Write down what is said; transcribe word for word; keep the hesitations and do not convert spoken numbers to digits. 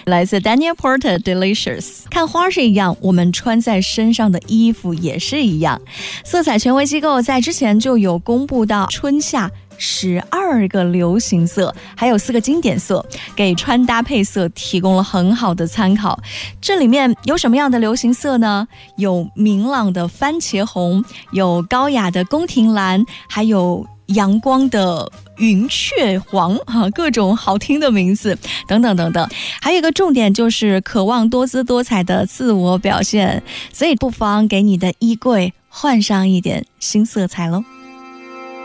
来自 Daniel Porter Delicious。 看花是一样，我们穿在身上的衣服也是一样。色彩权威机构在之前就有公布到春夏十二个流行色，还有四个经典色，给穿搭配色提供了很好的参考。这里面有什么样的流行色呢？有明朗的番茄红，有高雅的宫廷蓝，还有阳光的云雀黄，各种好听的名字等等等等。还有一个重点就是渴望多姿多彩的自我表现，所以不妨给你的衣柜换上一点新色彩咯。